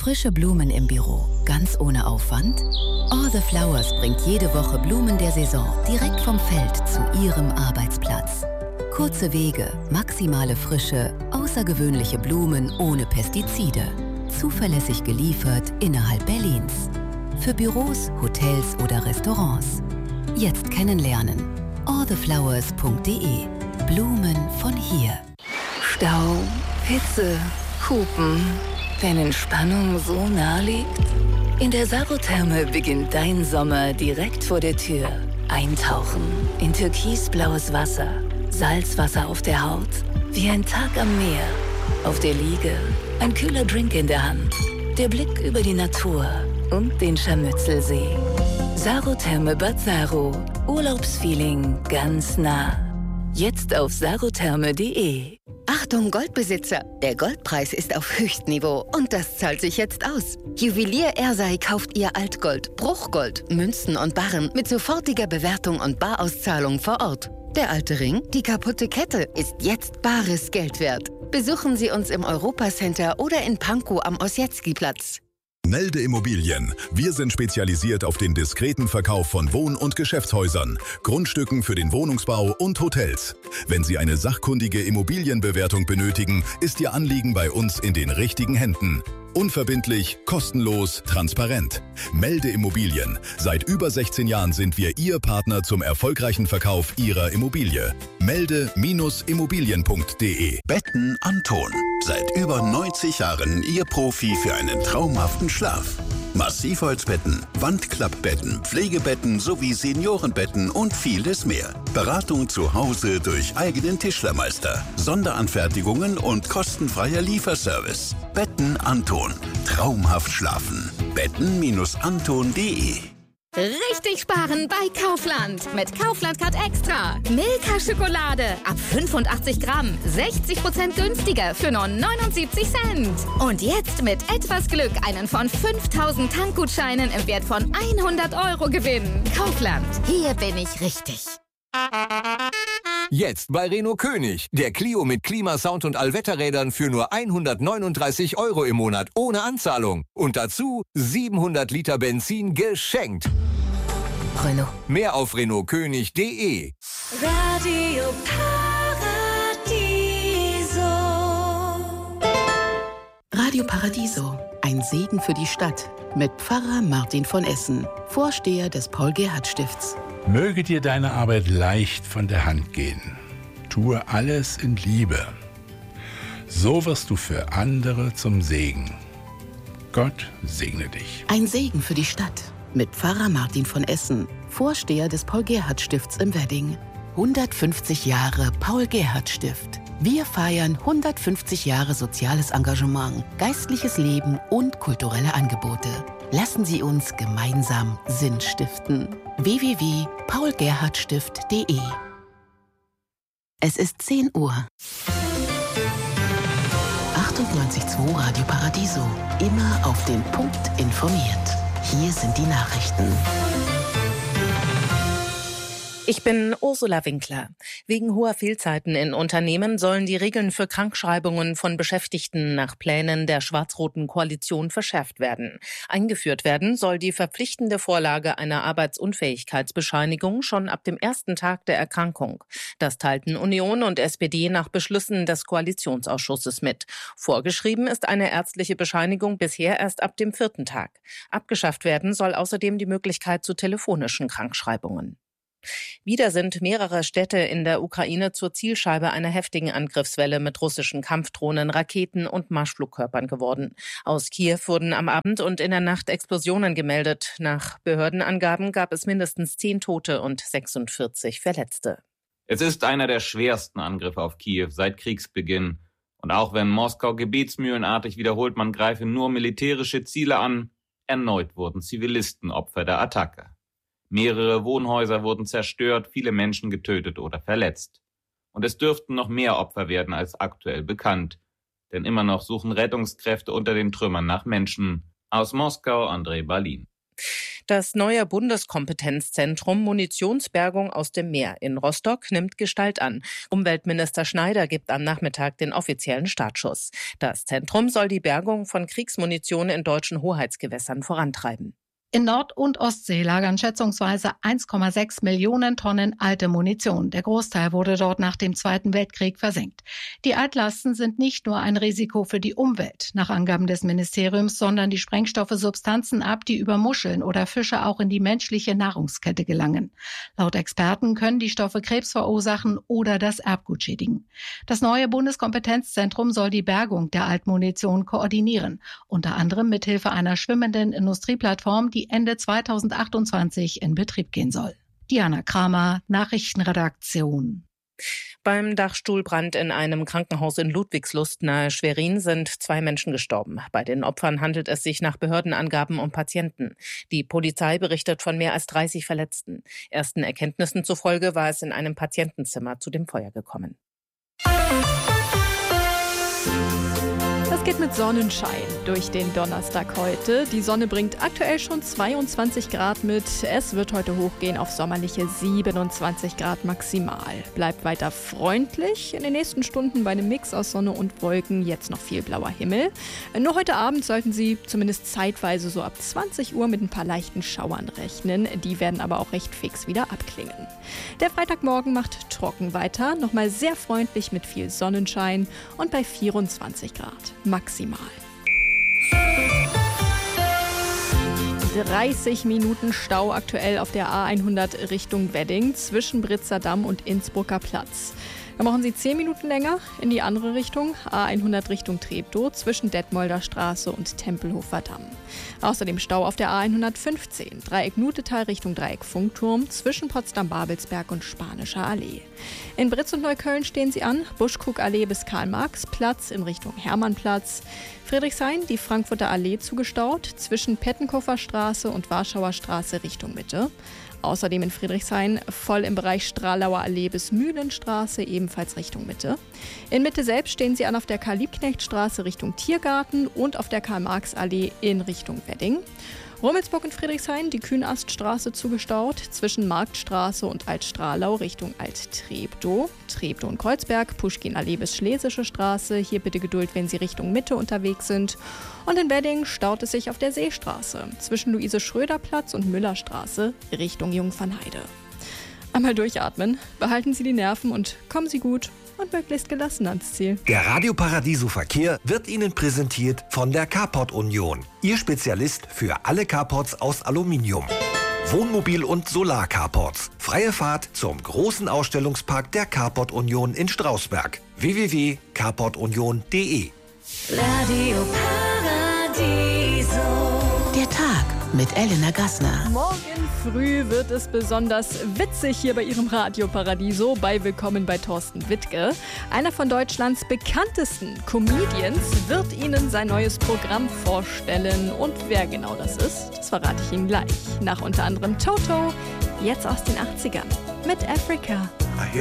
Frische Blumen im Büro, ganz ohne Aufwand? All the Flowers bringt jede Woche Blumen der Saison direkt vom Feld zu Ihrem Arbeitsplatz. Kurze Wege, maximale Frische, außergewöhnliche Blumen ohne Pestizide. Zuverlässig geliefert innerhalb Berlins. Für Büros, Hotels oder Restaurants. Jetzt kennenlernen. alltheflowers.de. Blumen von hier. Stau, Hitze, Hupen. Wenn Entspannung so nah liegt? In der Sarotherme beginnt dein Sommer direkt vor der Tür. Eintauchen in türkisblaues Wasser. Salzwasser auf der Haut. Wie ein Tag am Meer. Auf der Liege. Ein kühler Drink in der Hand. Der Blick über die Natur und den Scharmützelsee. Sarotherme Bad Saro. Urlaubsfeeling ganz nah. Jetzt auf sarotherme.de. Achtung Goldbesitzer, der Goldpreis ist auf Höchstniveau und das zahlt sich jetzt aus. Juwelier Ersei kauft ihr Altgold, Bruchgold, Münzen und Barren mit sofortiger Bewertung und Barauszahlung vor Ort. Der alte Ring, die kaputte Kette, ist jetzt bares Geld wert. Besuchen Sie uns im Europacenter oder in Pankow am Ossietzky-Platz. Melde Immobilien. Wir sind spezialisiert auf den diskreten Verkauf von Wohn- und Geschäftshäusern, Grundstücken für den Wohnungsbau und Hotels. Wenn Sie eine sachkundige Immobilienbewertung benötigen, ist Ihr Anliegen bei uns in den richtigen Händen. Unverbindlich, kostenlos, transparent. Melde Immobilien. Seit über 16 Jahren sind wir Ihr Partner zum erfolgreichen Verkauf Ihrer Immobilie. Melde-immobilien.de. Betten Anton. Seit über 90 Jahren Ihr Profi für einen traumhaften Schlaf. Massivholzbetten, Wandklappbetten, Pflegebetten sowie Seniorenbetten und vieles mehr. Beratung zu Hause durch eigenen Tischlermeister, Sonderanfertigungen und kostenfreier Lieferservice. Betten Anton. Traumhaft schlafen. Betten-anton.de. Richtig sparen bei Kaufland. Mit Kaufland Card Extra. Milka-Schokolade ab 85 Gramm. 60% günstiger für nur 79 Cent. Und jetzt mit etwas Glück einen von 5000 Tankgutscheinen im Wert von 100 € gewinnen. Kaufland. Hier bin ich richtig. Jetzt bei Renault König. Der Clio mit Klimasound und Allwetterrädern für nur 139 € im Monat ohne Anzahlung. Und dazu 700 Liter Benzin geschenkt. Renault. Mehr auf renaultkönig.de. Radio Paradiso. Radio Paradiso. Ein Segen für die Stadt. Mit Pfarrer Martin von Essen, Vorsteher des Paul-Gerhardt-Stifts. Möge dir deine Arbeit leicht von der Hand gehen. Tue alles in Liebe. So wirst du für andere zum Segen. Gott segne dich. Ein Segen für die Stadt. Mit Pfarrer Martin von Essen, Vorsteher des Paul-Gerhardt-Stifts im Wedding. 150 Jahre Paul-Gerhardt-Stift. Wir feiern 150 Jahre soziales Engagement, geistliches Leben und kulturelle Angebote. Lassen Sie uns gemeinsam Sinn stiften. www.paulgerhardtstift.de. Es ist 10 Uhr. 98.2 Radio Paradiso. Immer auf den Punkt informiert. Hier sind die Nachrichten. Ich bin Ursula Winkler. Wegen hoher Fehlzeiten in Unternehmen sollen die Regeln für Krankschreibungen von Beschäftigten nach Plänen der schwarz-roten Koalition verschärft werden. Eingeführt werden soll die verpflichtende Vorlage einer Arbeitsunfähigkeitsbescheinigung schon ab dem ersten Tag der Erkrankung. Das teilten Union und SPD nach Beschlüssen des Koalitionsausschusses mit. Vorgeschrieben ist eine ärztliche Bescheinigung bisher erst ab dem 4. Tag. Abgeschafft werden soll außerdem die Möglichkeit zu telefonischen Krankschreibungen. Wieder sind mehrere Städte in der Ukraine zur Zielscheibe einer heftigen Angriffswelle mit russischen Kampfdrohnen, Raketen und Marschflugkörpern geworden. Aus Kiew wurden am Abend und in der Nacht Explosionen gemeldet. Nach Behördenangaben gab es mindestens 10 Tote und 46 Verletzte. Es ist einer der schwersten Angriffe auf Kiew seit Kriegsbeginn. Und auch wenn Moskau gebetsmühlenartig wiederholt, man greife nur militärische Ziele an, erneut wurden Zivilisten Opfer der Attacke. Mehrere Wohnhäuser wurden zerstört, viele Menschen getötet oder verletzt. Und es dürften noch mehr Opfer werden als aktuell bekannt. Denn immer noch suchen Rettungskräfte unter den Trümmern nach Menschen. Aus Moskau, André Balin. Das neue Bundeskompetenzzentrum Munitionsbergung aus dem Meer in Rostock nimmt Gestalt an. Umweltminister Schneider gibt am Nachmittag den offiziellen Startschuss. Das Zentrum soll die Bergung von Kriegsmunition in deutschen Hoheitsgewässern vorantreiben. In Nord- und Ostsee lagern schätzungsweise 1,6 Millionen Tonnen alte Munition. Der Großteil wurde dort nach dem Zweiten Weltkrieg versenkt. Die Altlasten sind nicht nur ein Risiko für die Umwelt, nach Angaben des Ministeriums, sondern die Sprengstoffe Substanzen ab, die über Muscheln oder Fische auch in die menschliche Nahrungskette gelangen. Laut Experten können die Stoffe Krebs verursachen oder das Erbgut schädigen. Das neue Bundeskompetenzzentrum soll die Bergung der Altmunition koordinieren, unter anderem mithilfe einer schwimmenden Industrieplattform, die Ende 2028 in Betrieb gehen soll. Diana Kramer, Nachrichtenredaktion. Beim Dachstuhlbrand in einem Krankenhaus in Ludwigslust nahe Schwerin sind 2 Menschen gestorben. Bei den Opfern handelt es sich nach Behördenangaben um Patienten. Die Polizei berichtet von mehr als 30 Verletzten. Ersten Erkenntnissen zufolge war es in einem Patientenzimmer zu dem Feuer gekommen. Es geht mit Sonnenschein durch den Donnerstag heute. Die Sonne bringt aktuell schon 22 Grad mit. Es wird heute hochgehen auf sommerliche 27 Grad maximal. Bleibt weiter freundlich. In den nächsten Stunden bei einem Mix aus Sonne und Wolken jetzt noch viel blauer Himmel. Nur heute Abend sollten Sie zumindest zeitweise so ab 20 Uhr mit ein paar leichten Schauern rechnen. Die werden aber auch recht fix wieder abklingen. Der Freitagmorgen macht trocken weiter. Nochmal sehr freundlich mit viel Sonnenschein und bei 24 Grad. Maximal. 30 Minuten Stau aktuell auf der A100 Richtung Wedding zwischen Britzer Damm und Innsbrucker Platz. Dann brauchen Sie 10 Minuten länger in die andere Richtung, A100 Richtung Treptow zwischen Detmolder Straße und Tempelhofer Damm. Außerdem Stau auf der A115, Dreieck Nutetal Richtung Dreieck Funkturm zwischen Potsdam-Babelsberg und Spanischer Allee. In Britz und Neukölln stehen Sie an, Buschkrug-Allee bis Karl-Marx-Platz in Richtung Hermannplatz. Friedrichshain, die Frankfurter Allee zugestaut zwischen Pettenkofer Straße und Warschauer Straße Richtung Mitte. Außerdem in Friedrichshain voll im Bereich Stralauer Allee bis Mühlenstraße, ebenfalls Richtung Mitte. In Mitte selbst stehen Sie an auf der Karl-Liebknecht-Straße Richtung Tiergarten und auf der Karl-Marx-Allee in Richtung Wedding. Rummelsburg in Friedrichshain, die Kühnaststraße zugestaut zwischen Marktstraße und Alt-Stralau Richtung Alt-Treptow. Treptow und Kreuzberg, Puschkin-Allee bis Schlesische Straße. Hier bitte Geduld, wenn Sie Richtung Mitte unterwegs sind. Und in Wedding staut es sich auf der Seestraße zwischen Luise-Schröder-Platz und Müllerstraße Richtung Jungfernheide. Einmal durchatmen, behalten Sie die Nerven und kommen Sie gut und möglichst gelassen ans Ziel. Der Radio Paradiso Verkehr wird Ihnen präsentiert von der Carport Union. Ihr Spezialist für alle Carports aus Aluminium. Wohnmobil- und Solar-Carports. Freie Fahrt zum großen Ausstellungspark der Carport Union in Strausberg. www.carportunion.de. Radio Paradiso. Der Tag mit Elena Gassner. Morgen früh wird es besonders witzig hier bei Ihrem Radio Paradiso bei Willkommen bei Thorsten Wittke. Einer von Deutschlands bekanntesten Comedians wird Ihnen sein neues Programm vorstellen. Und wer genau das ist, das verrate ich Ihnen gleich. Nach unter anderem Toto, jetzt aus den 80ern mit Africa.